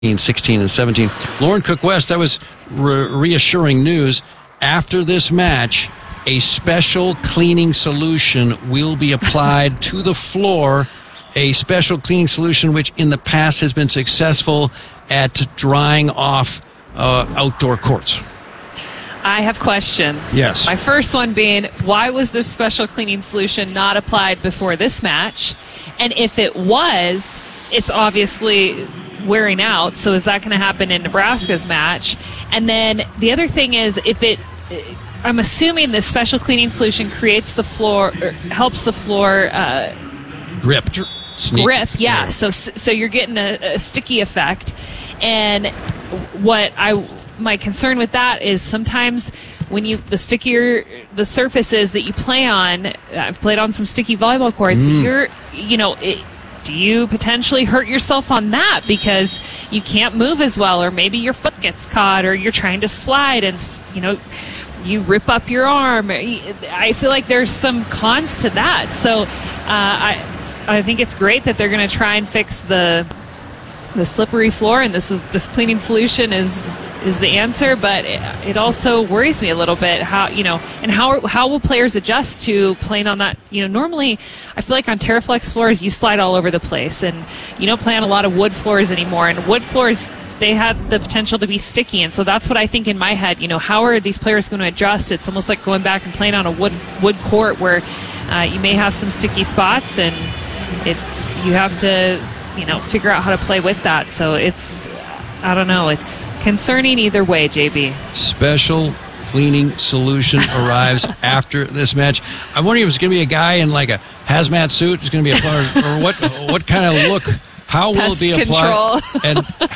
16 and 17. Lauren Cook-West, that was reassuring news. After this match, a special cleaning solution will be applied to the floor. A special cleaning solution which in the past has been successful at drying off outdoor courts. I have questions. Yes. My first one being, why was this special cleaning solution not applied before this match? And if it was, it's obviously wearing out. So is that going to happen in Nebraska's match? And then the other thing is, I'm assuming this special cleaning solution creates the floor, or helps the floor grip. Grip, yeah. So you're getting a sticky effect. And my concern with that is sometimes when the stickier the surface is that you play on, I've played on some sticky volleyball courts, do you potentially hurt yourself on that because you can't move as well, or maybe your foot gets caught, or you're trying to slide and, you rip up your arm. I feel like there's some cons to that. So I think it's great that they're going to try and fix the slippery floor, and this cleaning solution is the answer. But it also worries me a little bit how will players adjust to playing on that? Normally I feel like on TerraFlex floors you slide all over the place, and you don't play on a lot of wood floors anymore. And wood floors, they have the potential to be sticky, and so that's what I think in my head. How are these players going to adjust? It's almost like going back and playing on a wood court where you may have some sticky spots, and you have to figure out how to play with that. So I don't know, it's concerning either way, JB. Special cleaning solution arrives after this match. I'm wondering if it's going to be a guy in like a hazmat suit who's going to be applied, or what kind of look. How will it be applied? And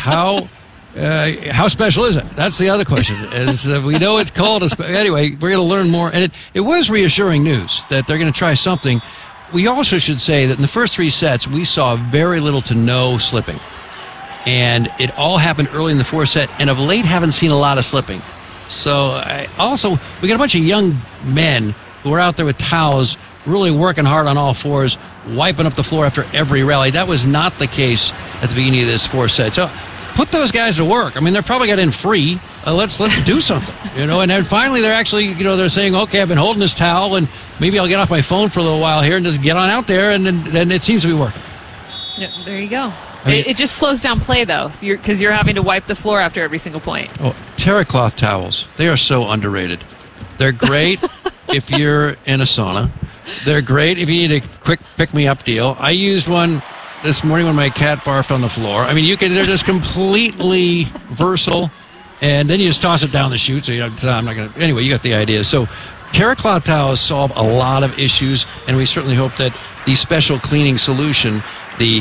how special is it? That's the other question. We know it's called anyway, we're going to learn more. And it was reassuring news that they're going to try something. We also should say that in the first three sets, we saw very little to no slipping. And it all happened early in the fourth set, and of late haven't seen a lot of slipping. So we got a bunch of young men who are out there with towels, really working hard on all fours, wiping up the floor after every rally. That was not the case at the beginning of this fourth set. So put those guys to work. I mean, they're probably got in free. Let's do something, And then finally, they're actually, they're saying, okay, I've been holding this towel, and maybe I'll get off my phone for a little while here and just get on out there, and then it seems to be working. Yeah, there you go. It just slows down play, though, because you're having to wipe the floor after every single point. Oh, TerraCloth towels. They are so underrated. They're great if you're in a sauna. They're great if you need a quick pick-me-up deal. I used one this morning when my cat barfed on the floor. I mean, they're just completely versatile, and then you just toss it down the chute. So I'm not going to. Anyway, you got the idea. So TerraCloth towels solve a lot of issues, and we certainly hope that the special cleaning solution, the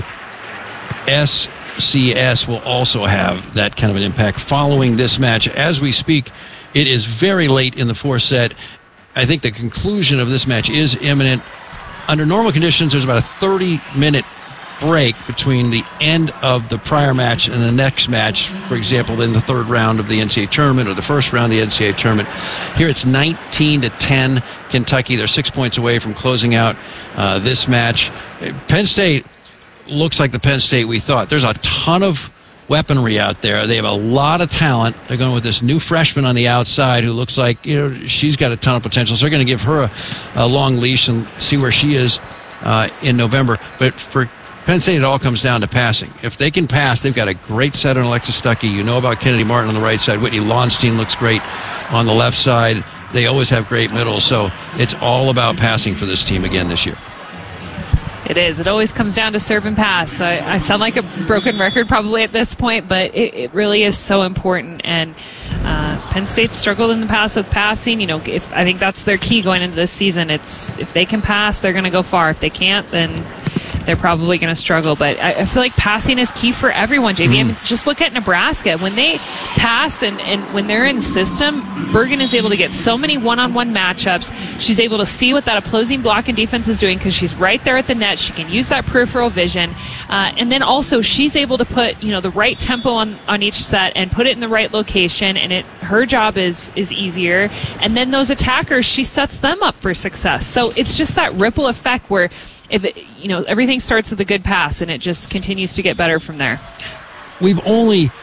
SCS, will also have that kind of an impact following this match. As we speak, it is very late in the fourth set. I think the conclusion of this match is imminent. Under normal conditions, there's about a 30-minute break between the end of the prior match and the next match. For example, in the third round of the NCAA tournament or the first round of the NCAA tournament. Here it's 19-10 Kentucky. They're 6 points away from closing out this match. Penn State looks like the Penn State we thought. There's a ton of weaponry out there. They have a lot of talent. They're going with this new freshman on the outside who looks like she's got a ton of potential. So they're going to give her a long leash and see where she is in November. But for Penn State, it all comes down to passing. If they can pass, they've got a great setter in Alexis Stuckey. You know about Kennedy Martin on the right side. Whitney Launstein looks great on the left side. They always have great middles. So it's all about passing for this team again this year. It is. It always comes down to serve and pass. I sound like a broken record probably at this point, but it really is so important. And Penn State struggled in the past with passing. I think that's their key going into this season. It's if they can pass, they're going to go far. If they can't, then they're probably going to struggle. But I feel like passing is key for everyone, JB. I mean, just look at Nebraska. When they pass and when they're in system, Bergen is able to get so many one-on-one matchups. She's able to see what that opposing block and defense is doing because she's right there at the net. She can use that peripheral vision. And then also she's able to put the right tempo on each set and put it in the right location, and her job is easier. And then those attackers, she sets them up for success. So it's just that ripple effect where everything starts with a good pass, and it just continues to get better from there. we've only